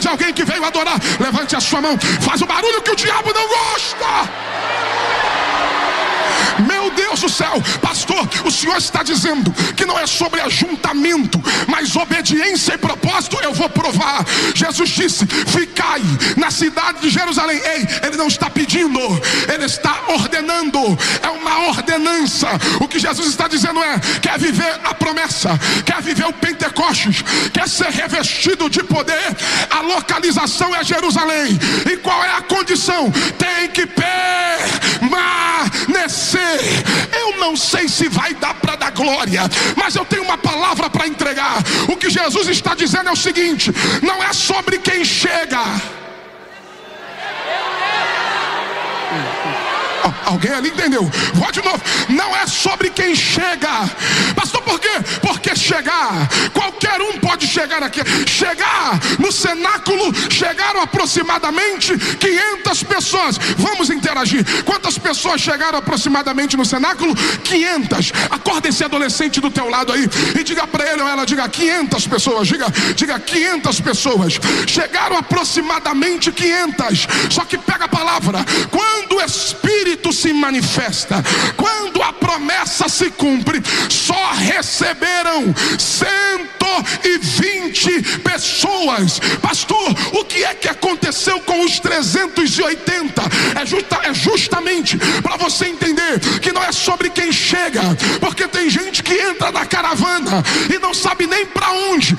alguém que veio adorar? Levante a sua mão. Faz o barulho que o diabo não gosta. Meu Deus do céu, pastor, o senhor está dizendo que não é sobre ajuntamento, mas obediência e propósito. Eu vou provar. Jesus disse: ficai na cidade de Jerusalém. Ei, ele não está pedindo, ele está ordenando. É uma ordenança. O que Jesus está dizendo é: quer viver a promessa, quer viver o Pentecostes, quer ser revestido de poder, a localização é Jerusalém. E qual é a condição? Tem que permanecer. Eu não sei se vai dar para dar glória, mas eu tenho uma palavra para entregar. O que Jesus está dizendo é o seguinte: não é sobre quem chega. Alguém ali entendeu? Vou de novo. Não é sobre quem chega. Pastor, por quê? Porque chegar, qualquer um pode chegar aqui. Chegar no cenáculo, chegaram aproximadamente 500 pessoas. Vamos interagir. Quantas pessoas chegaram aproximadamente no cenáculo? 500. Acorda esse adolescente do teu lado aí e diga para ele ou ela, diga 500 pessoas. Diga 500 pessoas. Chegaram aproximadamente 500. Só que pega a palavra. Quando o Espírito se manifesta, quando a promessa se cumpre, só receberam 120 pessoas. Pastor, o que é que aconteceu com os 380? É justamente para você entender que não é sobre quem chega, porque tem gente que entra na caravana e não sabe nem para onde,